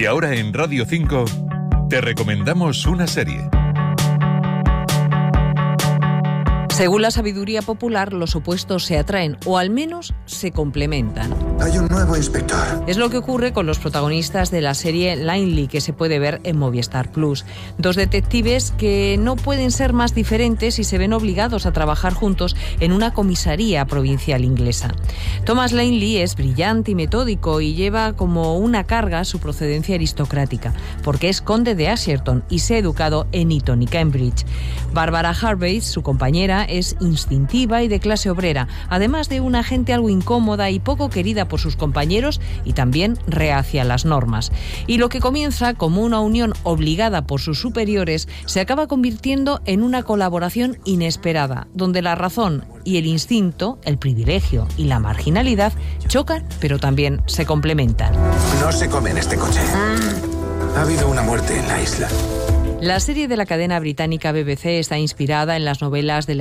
ahora en Radio 5 te recomendamos una serie. Según la sabiduría popular, los opuestos se atraen o al menos se complementan. Hay un nuevo inspector. Es lo que ocurre con los protagonistas de la serie Langley, que se puede ver en Movistar Plus. Dos detectives que no pueden ser más diferentes y se ven obligados a trabajar juntos en una comisaría provincial inglesa. Thomas Langley es brillante y metódico y lleva como una carga su procedencia aristocrática, porque es conde de Asherton y se ha educado en Eton y Cambridge. Barbara Harvey, su compañera, es instintiva y de clase obrera, además de una agente algo incómoda y poco querida por sus compañeros y también reacia a las normas. Y lo que comienza como una unión obligada por sus superiores se acaba convirtiendo en una colaboración inesperada, donde la razón y el instinto, el privilegio y la marginalidad chocan, pero también se complementan. No se come en este coche. Ha habido una muerte en la isla. La serie de la cadena británica BBC está inspirada en las novelas de